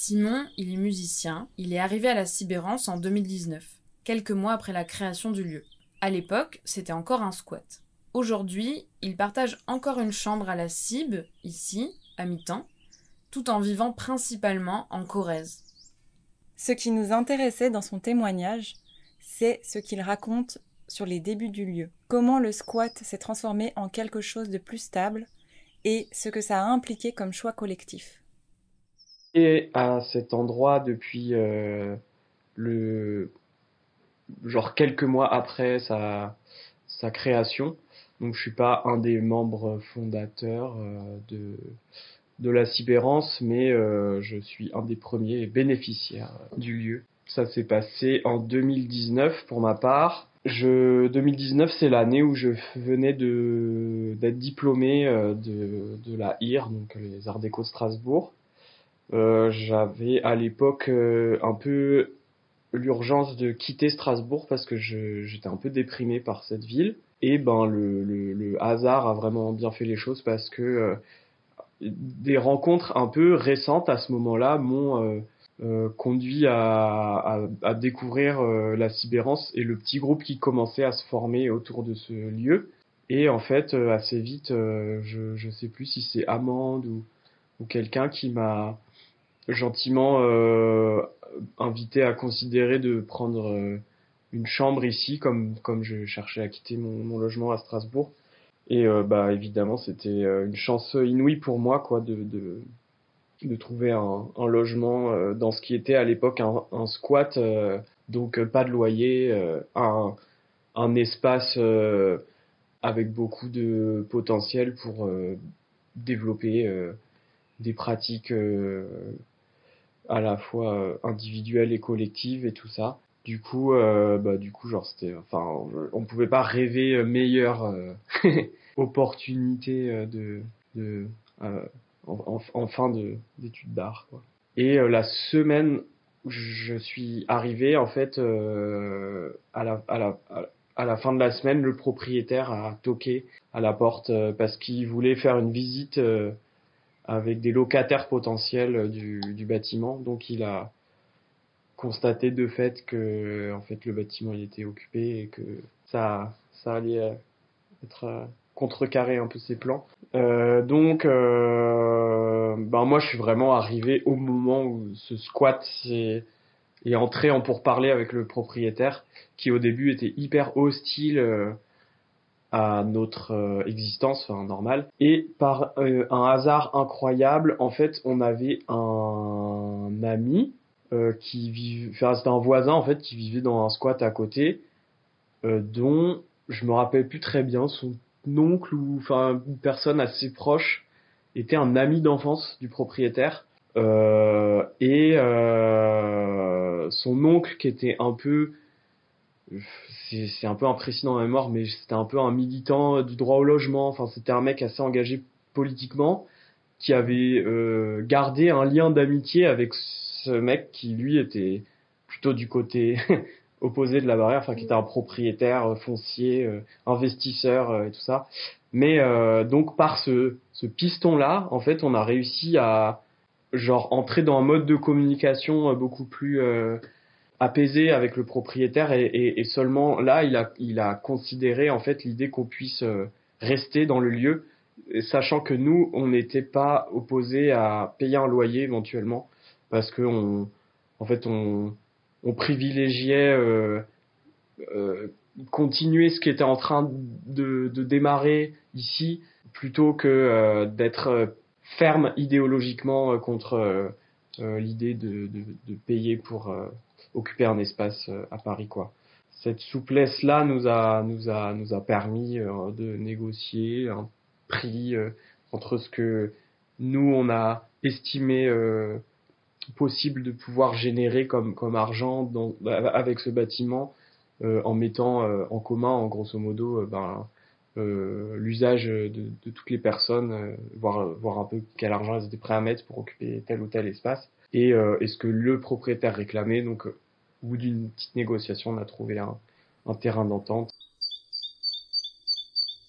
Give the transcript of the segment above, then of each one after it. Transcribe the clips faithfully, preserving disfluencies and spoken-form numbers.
Simon, il est musicien. Il est arrivé à la Sibérance en deux mille dix-neuf, quelques mois après la création du lieu. À l'époque, c'était encore un squat. Aujourd'hui, il partage encore une chambre à la Cib, ici, à mi-temps, tout en vivant principalement en Corrèze. Ce qui nous intéressait dans son témoignage, c'est ce qu'il raconte sur les débuts du lieu. Comment le squat s'est transformé en quelque chose de plus stable et ce que ça a impliqué comme choix collectif. Et à cet endroit depuis euh, le genre quelques mois après sa, sa création. Donc je suis pas un des membres fondateurs euh, de, de la Sibérance, mais euh, je suis un des premiers bénéficiaires du lieu. Ça s'est passé en deux mille dix-neuf pour ma part. Je, deux mille dix-neuf, c'est l'année où je venais de, d'être diplômé euh, de, de la I R, donc les Arts Déco de Strasbourg. Euh, j'avais à l'époque euh, un peu l'urgence de quitter Strasbourg parce que je, j'étais un peu déprimé par cette ville. Et ben le, le, le hasard a vraiment bien fait les choses parce que euh, des rencontres un peu récentes à ce moment-là m'ont euh, euh, conduit à, à, à découvrir euh, la Sibérance et le petit groupe qui commençait à se former autour de ce lieu. Et en fait, euh, assez vite, euh, je je sais plus si c'est Amande ou, ou quelqu'un qui m'a gentiment euh, invité à considérer de prendre euh, une chambre ici, comme comme je cherchais à quitter mon, mon logement à Strasbourg. Et euh, bah évidemment, c'était euh, une chance inouïe pour moi, quoi, de de, de trouver un, un logement euh, dans ce qui était à l'époque un, un squat, euh, donc euh, pas de loyer, euh, un un espace euh, avec beaucoup de potentiel pour euh, développer euh, des pratiques euh, à la fois euh, individuelle et collective et tout ça. Du coup, euh, bah du coup, genre c'était, enfin, on pouvait pas rêver meilleure euh, opportunité euh, de, de euh, en, en, en fin de d'études d'art, quoi. Et euh, la semaine où je suis arrivé, en fait, euh, à la à la à la fin de la semaine, le propriétaire a toqué à la porte euh, parce qu'il voulait faire une visite euh, avec des locataires potentiels du, du bâtiment. Donc il a constaté de fait que en fait le bâtiment il était occupé et que ça ça allait être contrecarrer un peu ses plans. Euh, donc euh, ben moi je suis vraiment arrivé au moment où ce squat est, est entré en pourparlers avec le propriétaire qui au début était hyper hostile euh, à notre euh, existence, enfin normale. Et par euh, un hasard incroyable, en fait, on avait un ami euh, qui vivait, enfin c'était un voisin en fait qui vivait dans un squat à côté, euh, dont je me rappelle plus très bien son oncle ou enfin une personne assez proche était un ami d'enfance du propriétaire. Euh, et euh, son oncle qui était un peu c'est, c'est un peu imprécis dans ma mémoire, mais c'était un peu un militant du droit au logement. Enfin, c'était un mec assez engagé politiquement, qui avait euh, gardé un lien d'amitié avec ce mec qui, lui, était plutôt du côté opposé de la barrière, enfin, qui était un propriétaire foncier, euh, investisseur euh, et tout ça. Mais euh, donc, par ce, ce piston-là, en fait, on a réussi à genre entrer dans un mode de communication euh, beaucoup plus... Euh, apaisé avec le propriétaire et, et, et seulement là il a il a considéré en fait l'idée qu'on puisse euh, rester dans le lieu, sachant que nous on n'était pas opposés à payer un loyer éventuellement parce que on en fait on on privilégiait euh, euh, continuer ce qui était en train de de démarrer ici plutôt que euh, d'être euh, ferme idéologiquement euh, contre euh, euh, l'idée de, de de payer pour euh, occuper un espace euh, à Paris, quoi. Cette souplesse là nous a nous a nous a permis euh, de négocier un prix euh, entre ce que nous on a estimé euh, possible de pouvoir générer comme comme argent dans, avec ce bâtiment euh, en mettant euh, en commun en grosso modo euh, ben euh, l'usage de, de toutes les personnes, euh, voir voir un peu quel argent elles étaient prêts à mettre pour occuper tel ou tel espace et euh, est-ce que le propriétaire réclamait. Donc au bout d'une petite négociation, on a trouvé un, un terrain d'entente.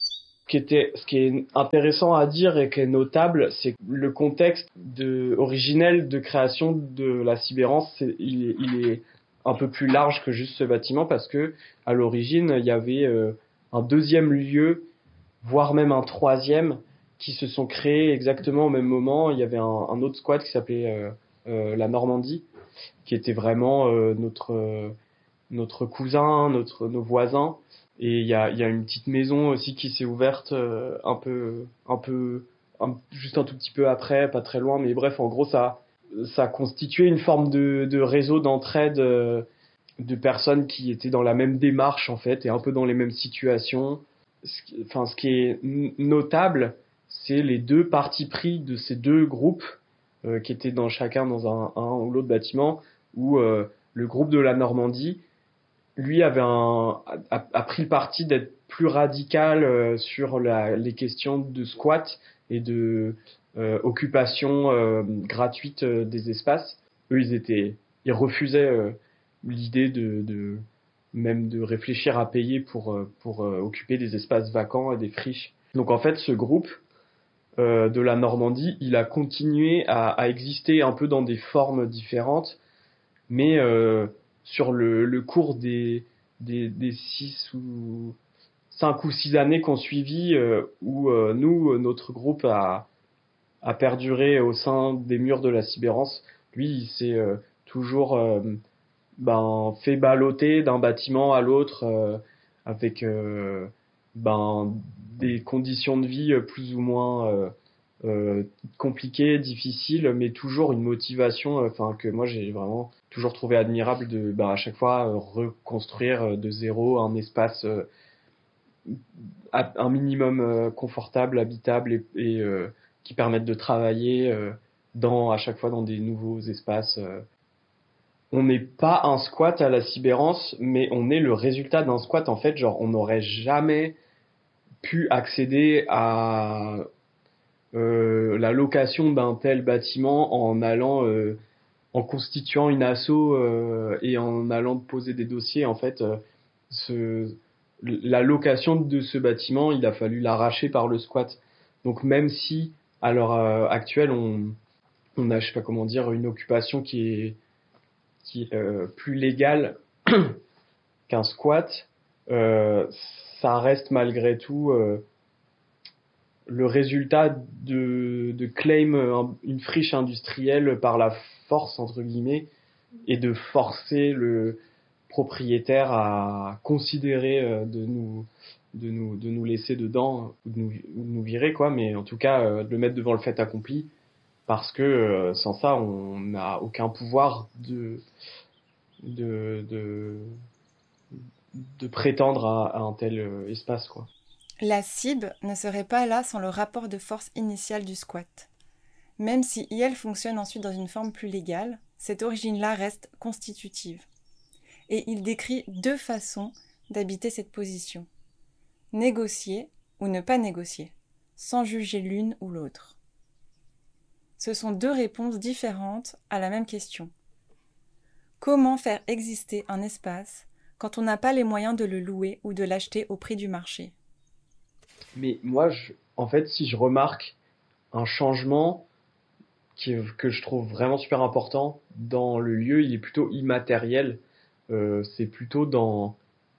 qui était, ce qui est intéressant à dire et qui est notable, c'est que le contexte de, originel de création de la Sibérance, c'est, il, est, il est un peu plus large que juste ce bâtiment parce que à l'origine, il y avait euh, un deuxième lieu, voire même un troisième, qui se sont créés exactement au même moment. Il y avait un, un autre squat qui s'appelait euh, euh, la Normandie, qui était vraiment euh, notre euh, notre cousin, notre nos voisins. Et il y a, il y a une petite maison aussi qui s'est ouverte euh, un peu, un peu, un, juste un tout petit peu après, pas très loin, mais bref, en gros, ça, ça constituait une forme de, de réseau d'entraide euh, de personnes qui étaient dans la même démarche en fait et un peu dans les mêmes situations. Ce qui, enfin, ce qui est notable, c'est les deux partis pris de ces deux groupes euh, qui étaient dans chacun dans un, un ou l'autre bâtiment, où euh, le groupe de la Normandie lui avait un, a, a pris le parti d'être plus radical euh, sur la, les questions de squat et de euh, occupation euh, gratuite euh, des espaces. Eux, ils étaient, ils refusaient euh, l'idée de, de même de réfléchir à payer pour euh, pour euh, occuper des espaces vacants et des friches. Donc en fait, ce groupe euh, de la Normandie, il a continué à, à exister un peu dans des formes différentes, mais euh, sur le, le cours des, des, des six ou cinq ou six années qu'on suivi, euh, où euh, nous, notre groupe a, a perduré au sein des murs de la Sibérance. Lui, il s'est euh, toujours euh, ben, fait balloter d'un bâtiment à l'autre euh, avec euh, ben, des conditions de vie plus ou moins euh, euh, compliqué, difficile, mais toujours une motivation, enfin euh, que moi j'ai vraiment toujours trouvé admirable de, bah, à chaque fois euh, reconstruire euh, de zéro un espace euh, un minimum euh, confortable, habitable et, et euh, qui permette de travailler euh, dans à chaque fois dans des nouveaux espaces. Euh. On n'est pas un squat à la Sibérance, mais on est le résultat d'un squat en fait. Genre on n'aurait jamais pu accéder à Euh, la location d'un tel bâtiment en allant euh, en constituant une asso euh, et en allant poser des dossiers en fait euh, ce, la location de ce bâtiment il a fallu l'arracher par le squat. Donc même si à l'heure euh, actuelle on on a je sais pas comment dire une occupation qui est qui est euh, plus légale qu'un squat, euh, ça reste malgré tout euh, le résultat de, de claim une friche industrielle par la force entre guillemets et de forcer le propriétaire à considérer de nous de nous de nous laisser dedans ou de nous, ou de nous virer quoi, mais en tout cas de le mettre devant le fait accompli parce que sans ça on n'a aucun pouvoir de de de de prétendre à, à un tel espace quoi. La Cib ne serait pas là sans le rapport de force initial du squat. Même si I L fonctionne ensuite dans une forme plus légale, cette origine-là reste constitutive. Et il décrit deux façons d'habiter cette position. Négocier ou ne pas négocier, sans juger l'une ou l'autre. Ce sont deux réponses différentes à la même question. Comment faire exister un espace quand on n'a pas les moyens de le louer ou de l'acheter au prix du marché ? Mais moi, je, en fait, si je remarque un changement qui, que je trouve vraiment super important dans le lieu, il est plutôt immatériel. Euh, c'est plutôt dans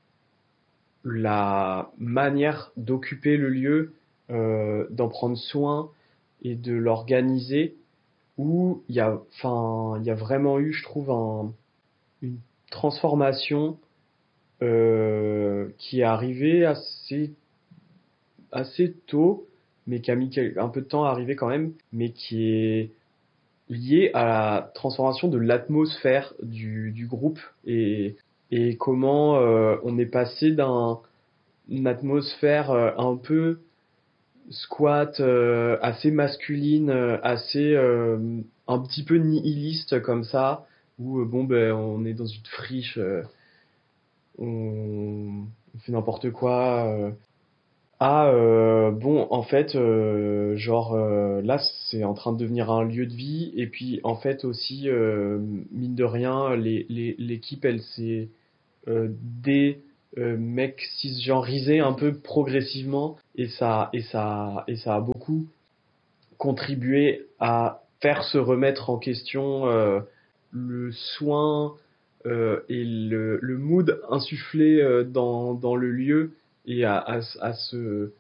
la manière d'occuper le lieu, euh, d'en prendre soin et de l'organiser, où il y a, enfin, il y a vraiment eu, je trouve, un, une transformation euh, qui est arrivée assez assez tôt, mais qui a mis un peu de temps à arriver quand même, mais qui est lié à la transformation de l'atmosphère du, du groupe et, et comment euh, on est passé d'un une atmosphère euh, un peu squat, euh, assez masculine, euh, assez euh, un petit peu nihiliste comme ça, où euh, bon ben on est dans une friche, euh, on, on fait n'importe quoi. Euh, Ah euh, bon en fait euh, genre euh, là c'est en train de devenir un lieu de vie et puis en fait aussi euh, mine de rien les, les, l'équipe elle s'est euh, euh, mec cisgenrisé un peu progressivement, et ça, et ça, et ça a beaucoup contribué à faire se remettre en question euh, le soin euh, et le, le mood insufflé euh, dans, dans le lieu, et à, à, à se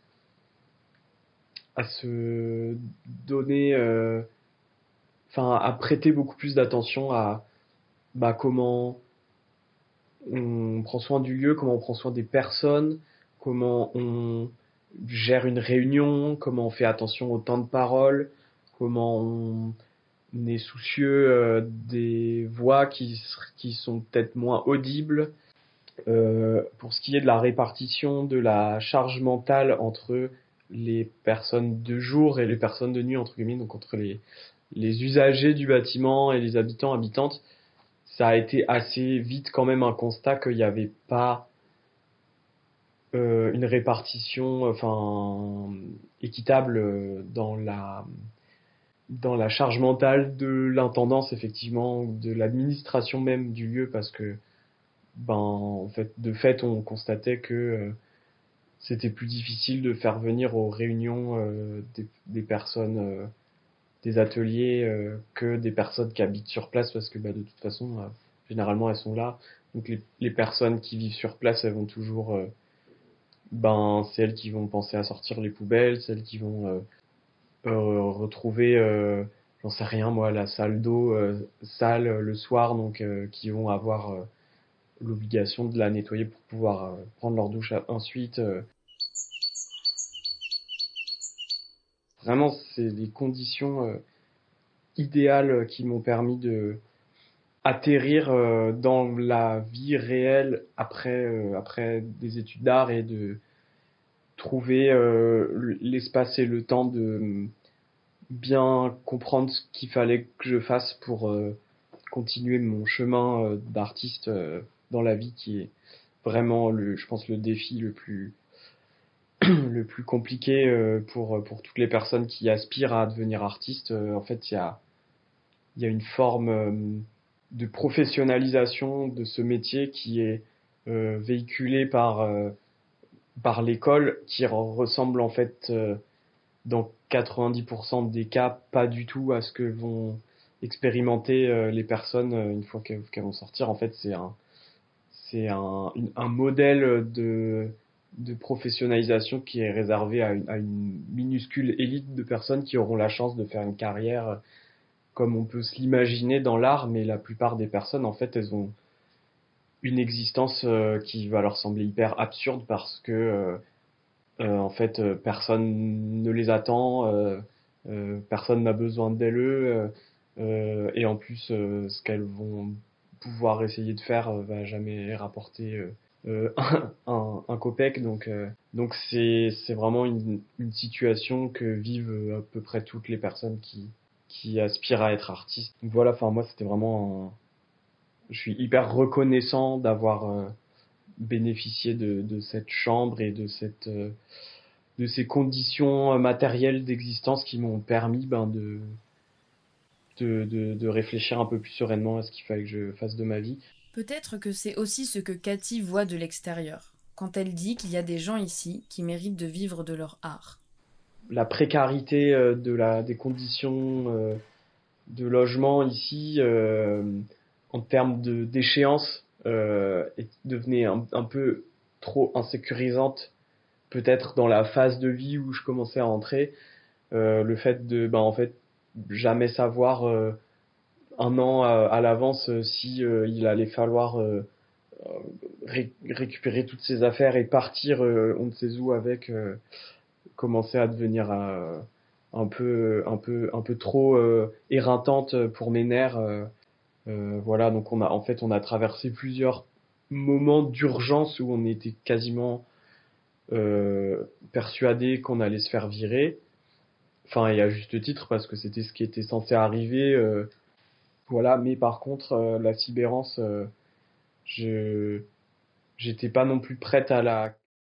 à se donner euh, enfin à prêter beaucoup plus d'attention à bah comment on prend soin du lieu, comment on prend soin des personnes, comment on gère une réunion, comment on fait attention au temps de parole, comment on est soucieux euh, des voix qui, qui sont peut-être moins audibles. Euh, pour ce qui est de la répartition de la charge mentale entre les personnes de jour et les personnes de nuit, entre guillemets, donc entre les, les usagers du bâtiment et les habitants, habitantes, ça a été assez vite quand même un constat qu'il n'y avait pas euh, une répartition enfin équitable dans la dans la charge mentale de l'intendance, effectivement, ou de l'administration même du lieu, parce que ben en fait de fait on constatait que euh, c'était plus difficile de faire venir aux réunions euh, des, des personnes euh, des ateliers euh, que des personnes qui habitent sur place, parce que bah, de toute façon euh, généralement elles sont là, donc les, les personnes qui vivent sur place, elles vont toujours euh, ben c'est elles qui vont penser à sortir les poubelles, celles qui vont euh, euh, retrouver euh, j'en sais rien moi la salle d'eau euh, sale euh, le soir, donc euh, qui vont avoir euh, l'obligation de la nettoyer pour pouvoir euh, prendre leur douche ensuite. Euh. Vraiment, c'est les conditions euh, idéales qui m'ont permis de atterrir euh, dans la vie réelle après euh, après des études d'art, et de trouver euh, l'espace et le temps de bien comprendre ce qu'il fallait que je fasse pour euh, continuer mon chemin euh, d'artiste euh, dans la vie, qui est vraiment le, je pense, le défi le plus le plus compliqué euh, pour pour toutes les personnes qui aspirent à devenir artistes. Euh, en fait, il y a il y a une forme euh, de professionnalisation de ce métier qui est euh, véhiculée par euh, par l'école, qui ressemble en fait euh, dans quatre-vingt-dix pour cent des cas pas du tout à ce que vont expérimenter euh, les personnes euh, une fois qu'elles, qu'elles vont sortir. En fait, c'est un c'est un, une, un modèle de, de professionnalisation qui est réservé à une, à une minuscule élite de personnes qui auront la chance de faire une carrière comme on peut se l'imaginer dans l'art, mais la plupart des personnes, en fait, elles ont une existence euh, qui va leur sembler hyper absurde, parce que euh, euh, en fait, euh, personne ne les attend, euh, euh, personne n'a besoin d'elles, euh, euh, et en plus, euh, ce qu'elles vont pouvoir essayer de faire euh, va jamais rapporter euh, euh, un, un copec, donc euh, donc c'est c'est vraiment une une situation que vivent à peu près toutes les personnes qui qui aspirent à être artistes. Donc voilà, enfin moi c'était vraiment un... je suis hyper reconnaissant d'avoir euh, bénéficié de de cette chambre et de cette euh, de ces conditions matérielles d'existence qui m'ont permis ben de De, de, de réfléchir un peu plus sereinement à ce qu'il fallait que je fasse de ma vie. Peut-être que c'est aussi ce que Cathy voit de l'extérieur, quand elle dit qu'il y a des gens ici qui méritent de vivre de leur art. La précarité euh, de la, des conditions euh, de logement ici, euh, en termes de, d'échéance, euh, devenait un, un peu trop insécurisante, peut-être dans la phase de vie où je commençais à entrer. Euh, le fait de, ben, en fait, jamais savoir euh, un an à, à l'avance euh, si euh, il allait falloir euh, ré- récupérer toutes ses affaires et partir euh, on ne sait où avec, euh, commencer à devenir euh, un peu un peu un peu trop euh, éreintante pour mes nerfs. Euh, euh, voilà, donc on a en fait on a traversé plusieurs moments d'urgence où on était quasiment euh, persuadé qu'on allait se faire virer. Enfin, et à juste titre, parce que c'était ce qui était censé arriver. Euh, voilà, mais par contre, euh, la Sibérance, euh, je j'étais pas non plus prête à la...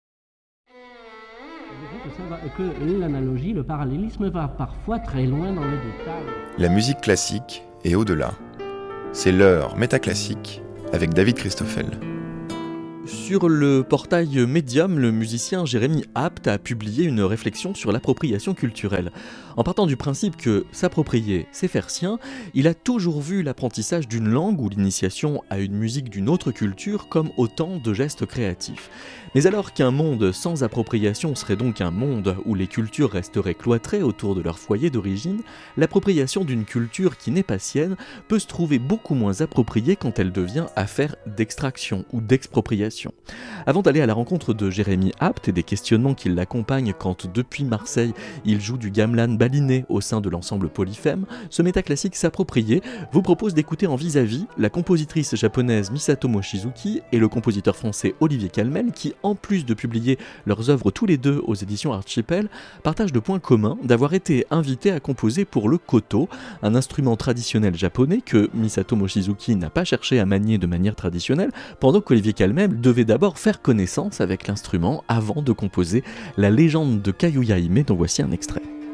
Que, ça va, que l'analogie, le parallélisme va parfois très loin dans le détail. La musique classique et au-delà. C'est l'heure métaclassique avec David Christoffel. Sur le portail Medium, le musicien Jérémy Apt a publié une réflexion sur l'appropriation culturelle. En partant du principe que s'approprier, c'est faire sien, il a toujours vu l'apprentissage d'une langue ou l'initiation à une musique d'une autre culture comme autant de gestes créatifs. Mais alors qu'un monde sans appropriation serait donc un monde où les cultures resteraient cloîtrées autour de leur foyer d'origine, l'appropriation d'une culture qui n'est pas sienne peut se trouver beaucoup moins appropriée quand elle devient affaire d'extraction ou d'expropriation. Avant d'aller à la rencontre de Jérémy Apt et des questionnements qui l'accompagnent quand, depuis Marseille, il joue du gamelan baliné au sein de l'ensemble Polyphème, ce métaclassique s'approprié vous propose d'écouter en vis-à-vis la compositrice japonaise Misato Mochizuki et le compositeur français Olivier Calmel qui, en plus de publier leurs œuvres tous les deux aux éditions Archipel, partagent le point commun d'avoir été invités à composer pour le koto, un instrument traditionnel japonais que Misato Mochizuki n'a pas cherché à manier de manière traditionnelle, pendant qu'Olivier Calmel devait d'abord faire connaissance avec l'instrument avant de composer la légende de Kayuya Hime dont voici un extrait.